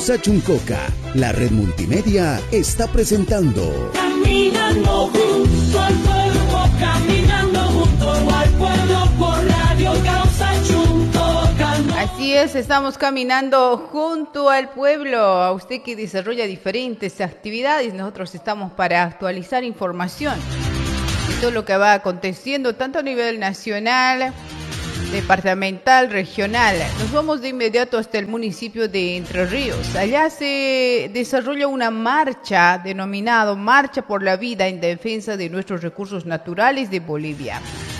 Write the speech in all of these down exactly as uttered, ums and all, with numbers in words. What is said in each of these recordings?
Sachuncoca, la red multimedia está presentando Caminando junto al pueblo, caminando junto al pueblo por Radio Causachuncoca. Así es, estamos caminando junto al pueblo. A usted que desarrolla diferentes actividades, nosotros estamos para actualizar información de todo lo que va aconteciendo, tanto a nivel nacional, departamental, regional. Nos vamos de inmediato hasta el municipio de Entre Ríos. Allá se desarrolla una marcha denominada Marcha por la Vida en Defensa de nuestros recursos naturales de Bolivia.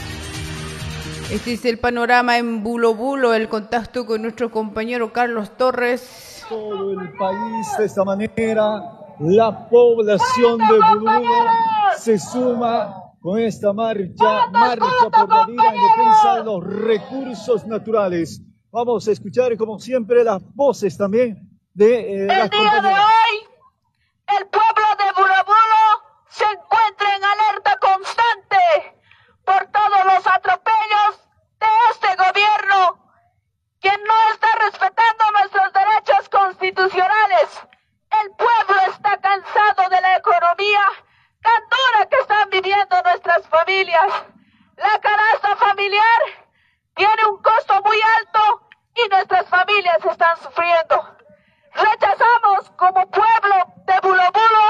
Este es el panorama en Bulo Bulo, el contacto con nuestro compañero Carlos Torres. Todo el país de esta manera, la población de Bulo Bulo se suma con esta marcha, marcha por la vida en defensa de los recursos naturales. Vamos a escuchar, como siempre, las voces también de eh, las compañeras. El día de hoy, el pueblo de Bulo Bulo se encuentra en alerta constante por todos los atropellos de este gobierno que no está respetando nuestros derechos constitucionales. El pueblo está cansado de la economía tan dura que están viviendo nuestras familias. La canasta familiar tiene un costo muy alto y nuestras familias están sufriendo. Rechazamos como pueblo de Bulo Bulo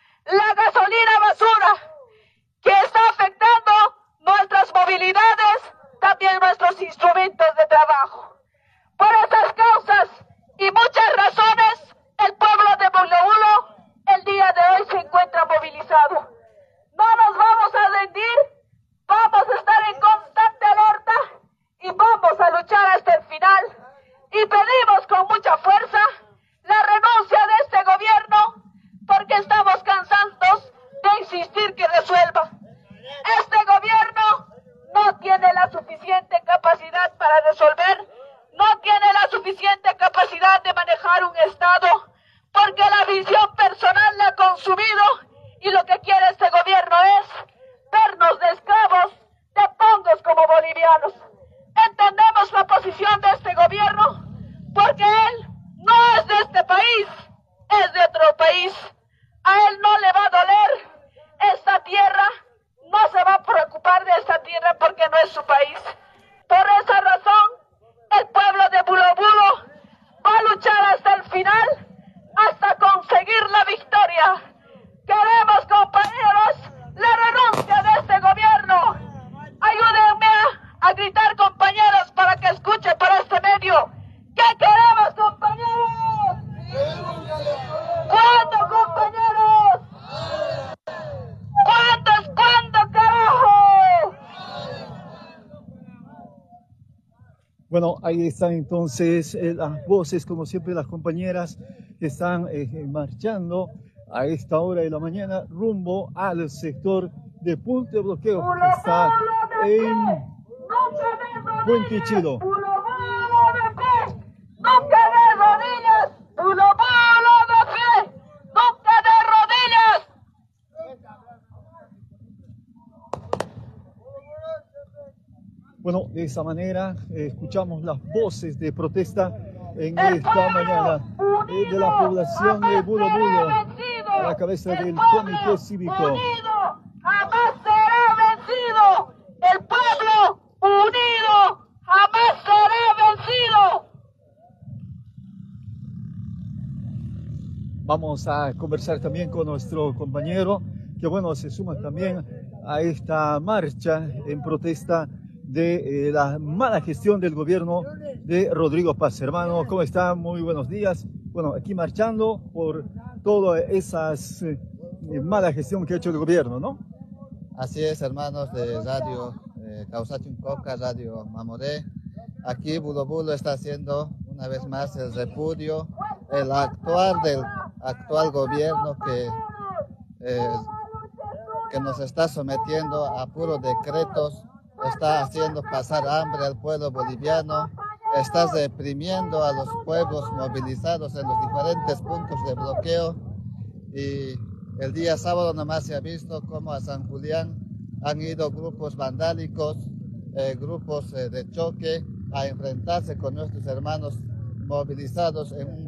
la gasolina basura que está afectando nuestras movilidades, también nuestros instrumentos de trabajo. Por esas causas y muchas razones, el pueblo de Bulo Bulo el día de hoy se encuentra movilizado. No nos vamos a rendir, vamos a estar en constante alerta y vamos a luchar hasta el final. Y pedimos con mucha fuerza la renuncia de este gobierno porque estamos cansados de insistir que resuelva. Este gobierno no tiene la suficiente capacidad para resolver, no tiene la suficiente capacidad de manejar un Estado, porque la visión personal la ha consumido y lo que quiere este gobierno es vernos de esclavos, de pongos como bolivianos. Entendemos la posición de este gobierno porque él no es de este país, es de otro país. A él no le va a doler esta tierra, no se va a preocupar de esta tierra porque no es su país. Por esa razón, el pueblo de Bulo Bulo va a luchar hasta el final, hasta conseguir la victoria. Queremos, compañeros, la renuncia de este gobierno. Ayúdenme a, a gritar, compañeros, para que escuche por este medio. ¿Qué queremos, compañeros? ¿Cuándo, compañeros? ¿Cuándo es cuándo, carajo? Bueno, ahí están entonces eh, las voces, como siempre, las compañeras que están eh, marchando a esta hora de la mañana rumbo al sector de punto de bloqueo que está en Puente Chilo. Nunca de rodillas, Bulo Bulo de pie, nunca de rodillas. Bueno, de esa manera eh, escuchamos las voces de protesta en esta mañana eh, de la población de Bulo Bulo, a la cabeza del Comité Cívico. Unido jamás será vencido. El pueblo unido jamás será vencido. Vamos a conversar también con nuestro compañero, que bueno, se suma también a esta marcha en protesta de eh, la mala gestión del gobierno de Rodrigo Paz. Hermano, ¿cómo está? Muy buenos días. Bueno, aquí marchando por toda esa eh, mala gestión que ha hecho el gobierno, ¿no? Así es, hermanos de Radio eh, Causachuncoca, Radio Mamoré. Aquí Bulo Bulo está haciendo una vez más el repudio, el actuar del actual gobierno que, eh, que nos está sometiendo a puros decretos, está haciendo pasar hambre al pueblo boliviano, está reprimiendo a los pueblos movilizados en los diferentes puntos de bloqueo. Y el día sábado nomás se ha visto cómo a San Julián han ido grupos vandálicos, eh, grupos eh, de choque a enfrentarse con nuestros hermanos movilizados en un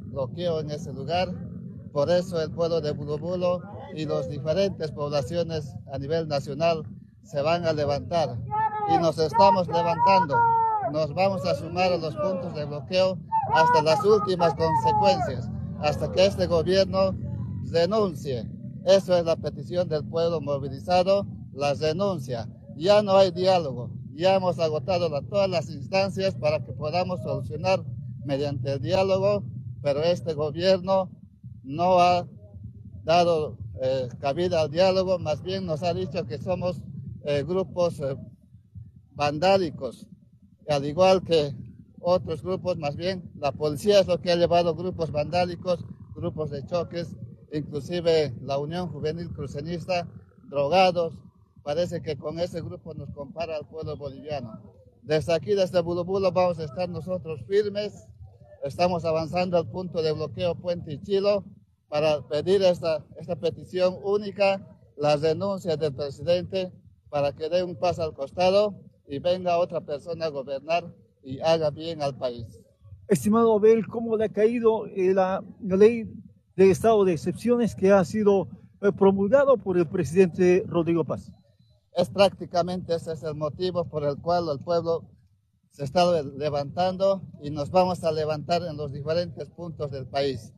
bloqueo en ese lugar. Por eso el pueblo de Bulobulo y las diferentes poblaciones a nivel nacional se van a levantar y nos estamos levantando. Nos vamos a sumar a los puntos de bloqueo hasta las últimas consecuencias, hasta que este gobierno renuncie. Eso es la petición del pueblo movilizado, la renuncia. Ya no hay diálogo, ya hemos agotado la, todas las instancias para que podamos solucionar mediante el diálogo, pero este gobierno no ha dado eh, cabida al diálogo, más bien nos ha dicho que somos eh, grupos eh, vandálicos, al igual que otros grupos. Más bien la policía es lo que ha llevado grupos vandálicos, grupos de choques, inclusive la Unión Juvenil Cruceñista, drogados. Parece que con ese grupo nos compara al pueblo boliviano. Desde aquí, desde Bulobulo, vamos a estar nosotros firmes. Estamos avanzando al punto de bloqueo Puente Ichilo para pedir esta, esta petición única, la renuncia del presidente, para que dé un paso al costado y venga otra persona a gobernar y haga bien al país. Estimado Abel, ¿cómo le ha caído eh, la, la ley de estado de excepciones que ha sido eh, promulgado por el presidente Rodrigo Paz? Es prácticamente ese es el motivo por el cual el pueblo se está levantando y nos vamos a levantar en los diferentes puntos del país.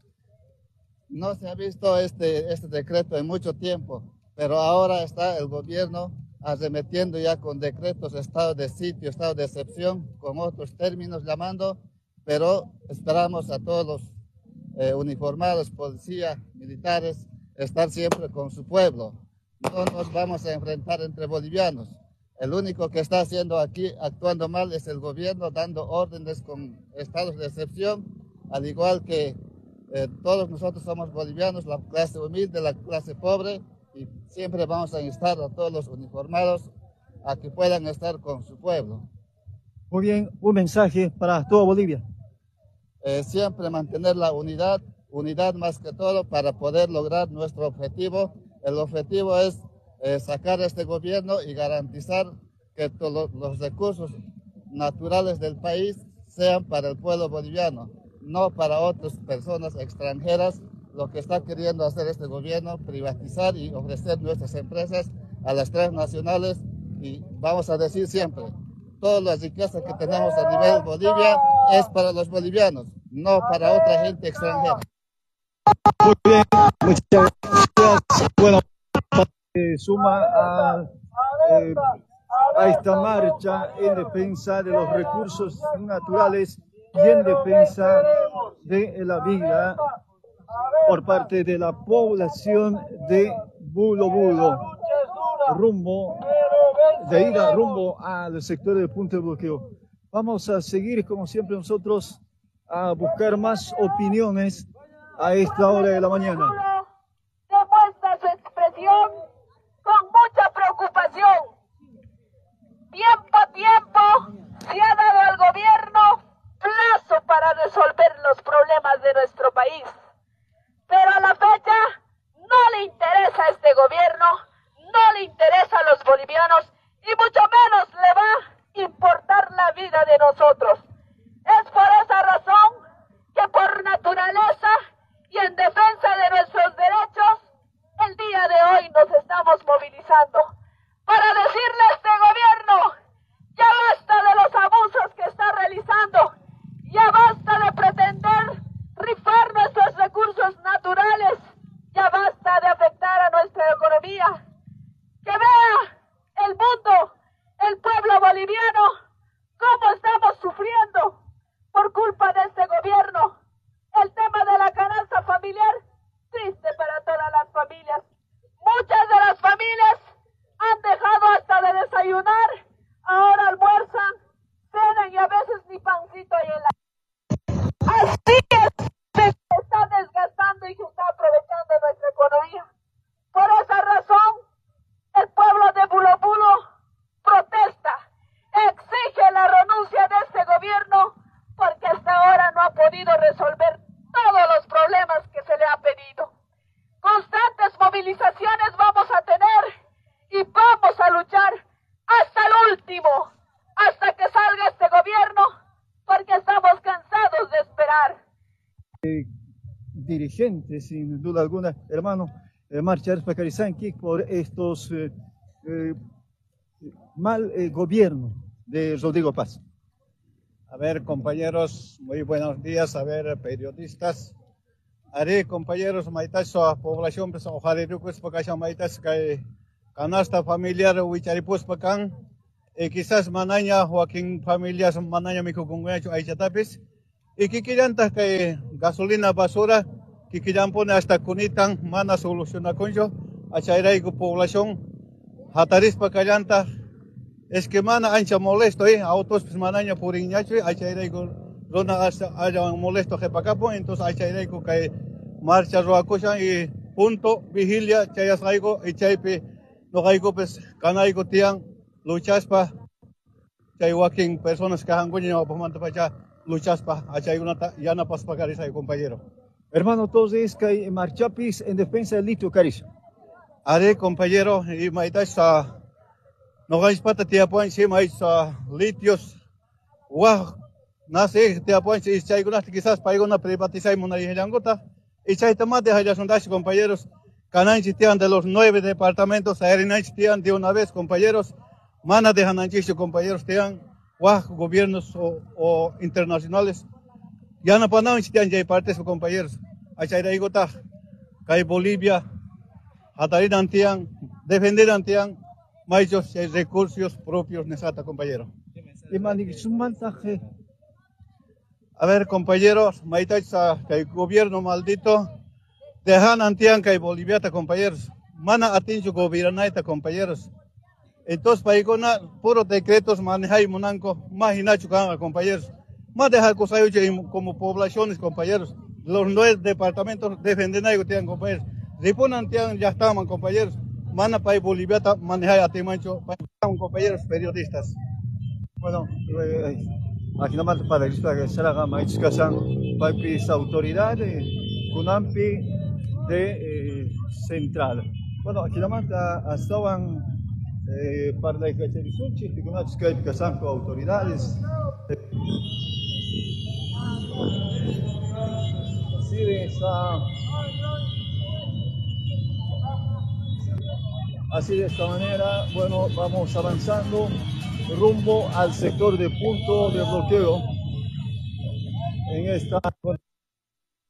No se ha visto este, este decreto en mucho tiempo, pero ahora está el gobierno arremetiendo ya con decretos, estado de sitio, estado de excepción, con otros términos llamando, pero esperamos a todos los eh, uniformados, policía, militares, estar siempre con su pueblo. No nos vamos a enfrentar entre bolivianos. El único que está haciendo aquí, actuando mal, es el gobierno, dando órdenes con estados de excepción, al igual que eh, todos nosotros somos bolivianos, la clase humilde, la clase pobre, y siempre vamos a instar a todos los uniformados a que puedan estar con su pueblo. Muy bien, un mensaje para toda Bolivia. Eh, siempre mantener la unidad, unidad más que todo para poder lograr nuestro objetivo. El objetivo es eh, sacar a este gobierno y garantizar que todos los recursos naturales del país sean para el pueblo boliviano, no para otras personas extranjeras. Lo que está queriendo hacer este gobierno, privatizar y ofrecer nuestras empresas a las transnacionales, y vamos a decir siempre, toda la riqueza que tenemos a nivel Bolivia es para los bolivianos, no para otra gente extranjera. Muy bien, muchas gracias. Bueno, se suma a, eh, a esta marcha en defensa de los recursos naturales y en defensa de la vida por parte de la población de Bulobulo, rumbo, de ida rumbo al sector del punto de bloqueo. Vamos a seguir, como siempre nosotros, a buscar más opiniones a esta hora de la mañana. Demuestra su expresión con mucha preocupación. Tiempo a tiempo se ha dado al gobierno plazo para resolver los problemas de nuestro país. Pero a la fecha no le interesa a este gobierno, no le interesa a los bolivianos y mucho menos le va a importar la vida de nosotros. Es por esa razón que por naturaleza y en defensa de nuestros derechos, el día de hoy nos estamos movilizando para decirle a este gobierno, ya basta de los abusos que está realizando, ya basta de pretender rifar nuestros recursos naturales, ya basta de afectar a nuestra economía. Que vea el mundo, el pueblo boliviano, cómo estamos sufriendo por culpa de este gobierno. El tema de la canasta dirigentes, sin duda alguna, hermano, eh, marchar para Carisanqui por estos eh, eh, mal eh, gobierno de Rodrigo Paz. A ver, compañeros, muy buenos días. A ver, periodistas. Haré, compañeros, maitas a población, pues, ojalá pues, para maitas que canasta familiar, huicharipus pacan, y quizás manaña, Joaquín familias, manaña, mi cucunguecho, aychatapis, y que quieran que gasolina basura, que quieran poner hasta cunitan, mana soluciona con yo, a chairaico población, hataris pacallanta, es que mana ancha molesto, eh, autos pues manaña por iñacho, a chairaico, rona haya molesto que pacapo, entonces a chairaico que marcha roacoshan y punto, vigilia, chayas raigo, y chaype, no raigo pues, canaico tian, luchas pa, chay Joaquín, personas que han guñado, pues manta pa luchas pa, a chay una yana pas pa Carisa, compañero. Hermano, entonces, que marchapis en defensa del litio Carisa. Haré, compañero, y maitas a no vais pata te apoyan si mais a litios wa nace te apoyan si chay gunas quizás para una privatizar mona y helangota y chay tomate haya sondaje compañeros canan tian de los nueve departamentos aerinan tian de una vez compañeros mana de hananchicho compañeros tian wa gobiernos o, o internacionales ya no panan tian ya partes compañeros a chay de igota kai Bolivia hatarinan tian defenderan tian mayos recursos propios nesata compañero. Y mandaje. A ver compañeros, maitacha que el gobierno maldito dejan antian que boliviata compañeros, mana atincho gobiernaita compañeros. Entonces paigona puro decretos manejai monanco, imaginacho can compañeros. Más dejar cosas como poblaciones compañeros. Los nueve departamentos defenden algo tienen compañeros. Riponan tian ya estaban compañeros. Mana para Bolivia manejar a Timancho, para compañeros periodistas. Bueno, eh, aquí nada más para que se haga más casan para las autoridades, Cunampi de eh, Central. Bueno, aquí nada más estaban eh, para la Cacherizuchi, que con las que casan con autoridades. Así de esa. Así de esta manera, bueno, vamos avanzando rumbo al sector de punto de bloqueo en esta